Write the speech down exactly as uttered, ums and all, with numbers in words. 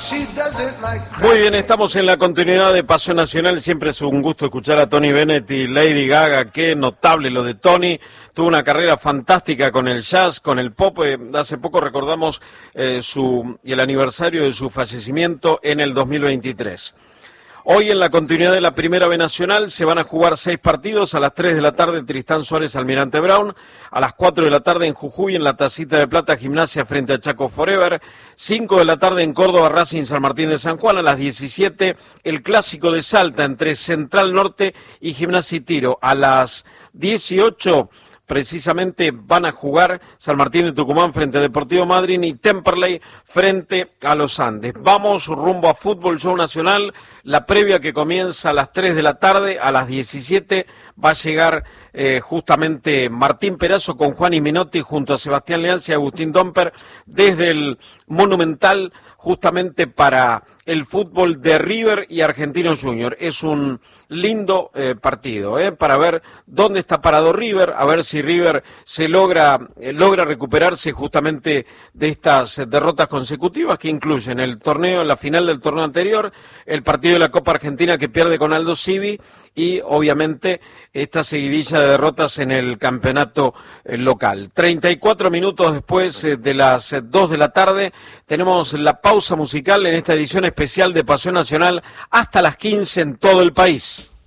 Muy bien, estamos en la continuidad de Pasión Nacional. Siempre es un gusto escuchar a Tony Bennett y Lady Gaga. Qué notable lo de Tony. Tuvo una carrera fantástica con el jazz, con el pop. Eh, hace poco recordamos eh, su, el aniversario de su fallecimiento en el dos mil veintitrés. Hoy en la continuidad de la Primera B Nacional se van a jugar seis partidos. A las tres de la tarde Tristán Suárez, Almirante Brown. A las cuatro de la tarde en Jujuy, en la Tacita de Plata, Gimnasia frente a Chaco Forever. cinco de la tarde en Córdoba, Racing San Martín de San Juan. A las diecisiete el Clásico de Salta entre Central Norte y Gimnasia y Tiro. A las dieciocho precisamente van a jugar San Martín de Tucumán frente a Deportivo Madryn y Temperley frente a los Andes. Vamos rumbo a Fútbol Show Nacional, la previa que comienza a las tres de la tarde, a las diecisiete va a llegar eh, justamente Martín Perazo con Juan y Minotti junto a Sebastián Leanza y Agustín Domper desde el Monumental justamente para el fútbol de River y Argentinos Juniors. Es un lindo eh, partido, eh, para ver dónde está parado River, a ver si River se logra, eh, logra recuperarse justamente de estas derrotas consecutivas que incluyen el torneo, la final del torneo anterior, el partido de la Copa Argentina que pierde con Aldo Civi y obviamente esta seguidilla de derrotas en el campeonato eh, local. treinta y cuatro minutos después eh, de las eh, dos de la tarde tenemos la pausa musical en esta edición especial de Pasión Nacional hasta las quince en todo el país.